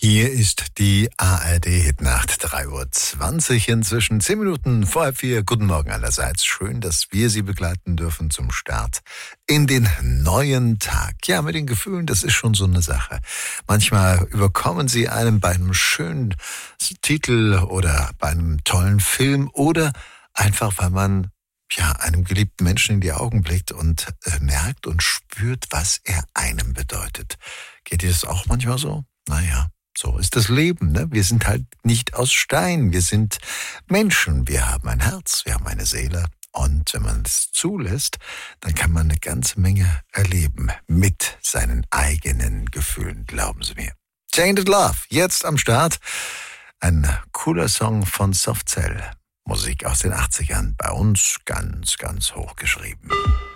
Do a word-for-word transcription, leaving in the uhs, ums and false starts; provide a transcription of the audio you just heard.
Hier ist die A R D-Hitnacht, drei Uhr zwanzig inzwischen, zehn Minuten vor halb vier. Guten Morgen allerseits. Schön, dass wir Sie begleiten dürfen zum Start in den neuen Tag. Ja, mit den Gefühlen, das ist schon so eine Sache. Manchmal überkommen sie einem bei einem schönen Titel oder bei einem tollen Film oder einfach, weil man ja einem geliebten Menschen in die Augen blickt und äh, merkt und spürt, was er einem bedeutet. Geht dir das auch manchmal so? Naja. So ist das Leben, ne? Wir sind halt nicht aus Stein, wir sind Menschen, wir haben ein Herz, wir haben eine Seele und wenn man es zulässt, dann kann man eine ganze Menge erleben mit seinen eigenen Gefühlen, glauben Sie mir. Tainted Love, jetzt am Start, ein cooler Song von Soft Cell, Musik aus den achtzigern, bei uns ganz, ganz hoch geschrieben.